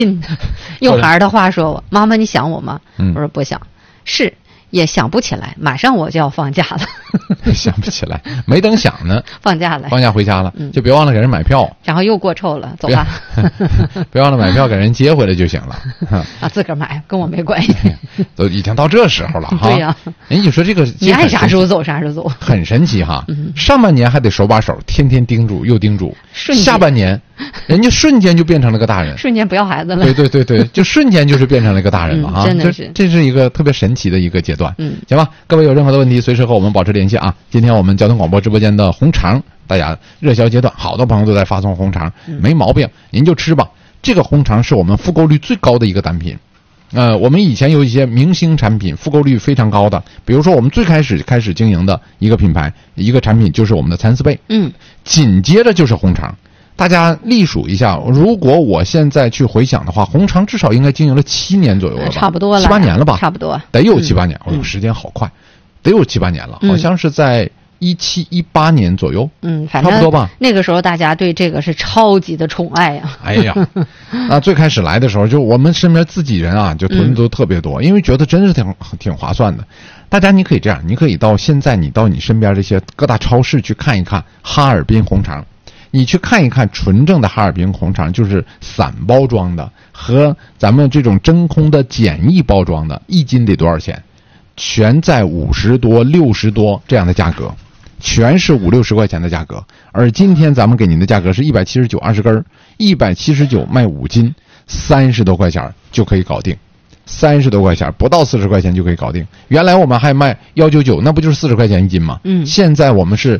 用孩儿的话说我，妈妈你想我吗？我说不想，是也想不起来，马上我就要放假了。 想不起来，没等想呢， 放假了， 放假回家了，就别忘了给人买票， 然后又过臭了，走吧。 别忘了买票给人接回来就行了。 啊，自个儿买，跟我没关系。 都已经到这时候了哈。 对呀。 哎，你说这个， 你爱啥时候走啥时候走， 很神奇哈。上半年还得手把手，天天叮嘱又叮嘱，下半年人家瞬间就变成了个大人， 瞬间不要孩子了。 对，就瞬间就是变成了一个大人了啊！ 真的是， 这是一个特别神奇的一个阶段。行吧，各位有任何的问题，随时和我们保持联系啊。今天我们交通广播直播间的红肠，大家热销阶段，好多朋友都在发送红肠，没毛病，您就吃吧。这个红肠是我们复购率最高的一个单品。我们以前有一些明星产品，复购率非常高的，比如说我们最开始经营的一个品牌，一个产品就是我们的蚕丝被，紧接着就是红肠。大家历数一下，如果我现在去回想的话，红肠至少应该经营了7年左右了吧？ 差不多了，7、 8年了吧？ 差不多， 得有7、8年。时间好快，得有7、8年了，好像是在17、18年左右。 反正差不多吧。 那个时候大家对这个是超级的宠爱呀。 哎呀，那最开始来的时候，就我们身边自己人啊，就囤的都特别多，因为觉得真是挺划算的。大家你可以这样，你可以到现在你到你身边这些各大超市去看一看哈尔滨红肠。你去看一看纯正的哈尔滨红肠，就是散包装的和咱们这种真空的简易包装的，1斤得多少钱？全在50多、60多这样的价格，全是50、60块钱的价格。而今天咱们给您的价格是179 20根，179卖5斤，30多块钱就可以搞定。30多块钱，不到40块钱就可以搞定。原来我们还卖199，那不就是40块钱1斤吗？现在我们是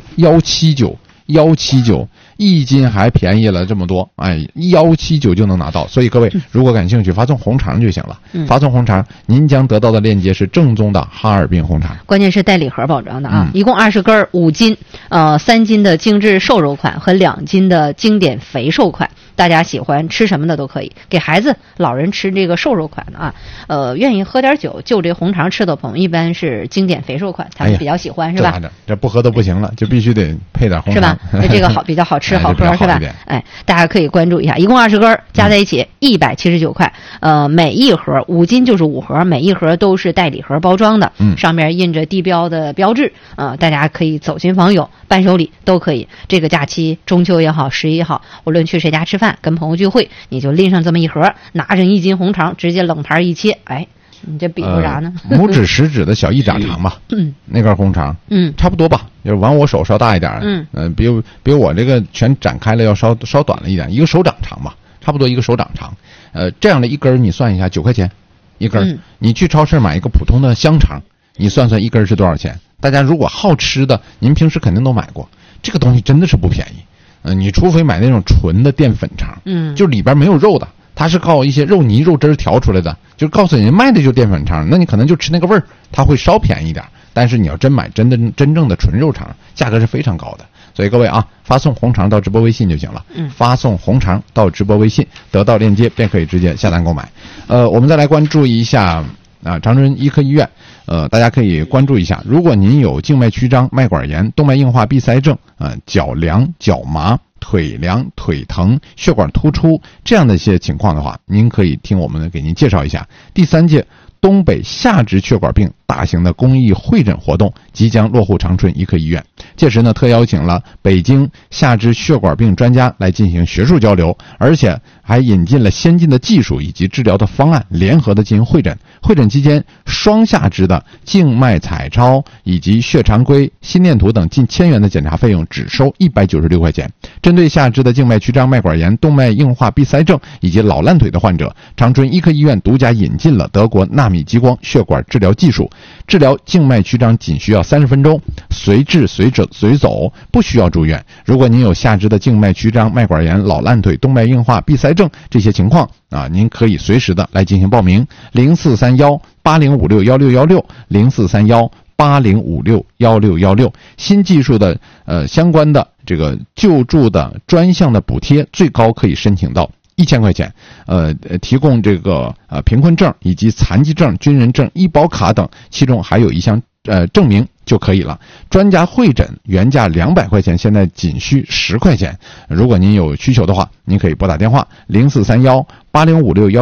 179。1斤还便宜了这么多，哎，179就能拿到。所以各位如果感兴趣，发送红肠就行了。发送红肠，您将得到的链接是正宗的哈尔滨红肠， 关键是带礼盒包装的啊，一共20根，5斤，3斤的精致瘦肉款和2斤的经典肥瘦款。大家喜欢吃什么的都可以，给孩子、老人吃这个瘦肉款的啊，愿意喝点酒就这红肠吃的朋友，一般是经典肥瘦款，他们比较喜欢，是吧？ 这不喝都不行了，就必须得配点红肠， 是吧？这个好，比较好吃，好喝，是吧？哎，大家可以关注一下，一共20根，加在一起179块，每一盒5斤就是5盒，每一盒都是带礼盒包装的，上面印着地标的标志，大家可以走亲访友、伴手礼都可以。这个假期，中秋也好，11也好，无论去谁家吃饭、跟朋友聚会，你就拎上这么一盒，拿着1斤红肠，直接冷盘一切，哎。你这比划啥呢？ 拇指食指的小1掌长吧，那根红肠，差不多吧，就是往我手稍大一点，比我这个全展开了要稍短了一点，一个手掌长吧，差不多一个手掌长，这样的一根你算一下，9块钱一根，你去超市买一个普通的香肠，你算算一根是多少钱？大家如果好吃的，您平时肯定都买过，这个东西真的是不便宜，你除非买那种纯的淀粉肠，就里边没有肉的。它是靠一些肉泥、肉汁调出来的，就告诉你卖的就是淀粉肠，那你可能就吃那个味儿，它会稍便宜一点。但是你要真买真正的纯肉肠，价格是非常高的。所以各位啊，发送红肠到直播微信就行了。发送红肠到直播微信，得到链接便可以直接下单购买。我们再来关注一下长春医科医院。大家可以关注一下，如果您有静脉曲张、脉管炎、动脉硬化闭塞症、脚凉、脚麻、腿凉、腿疼、血管突出这样的一些情况的话，您可以听我们给您介绍一下第3届东北下肢血管病大型的公益会诊活动即将落户长春医科医院。届时呢，特邀请了北京下肢血管病专家来进行学术交流，而且还引进了先进的技术以及治疗的方案，联合的进行会诊。会诊期间，双下肢的静脉彩超以及血常规、心电图等近1000元的检查费用只收196块钱。针对下肢的静脉曲张、脉管炎、动脉硬化闭塞症以及老烂腿的患者，长春医科医院独家引进了德国纳米激光血管治疗技术，治疗静脉曲张仅需要30分钟，随治随走，不需要住院。如果您有下肢的静脉曲张、脉管炎、老烂腿、动脉硬化闭塞症这些情况您可以随时的来进行报名，043180561616 043180561616，新技术的相关的这个救助的专项的补贴最高可以申请到1000块钱，提供这个贫困证以及残疾证、军人证、医保卡等，其中还有一项证明就可以了。专家会诊原价200块钱，现在仅需10块钱。如果您有需求的话，您可以拨打电话04318056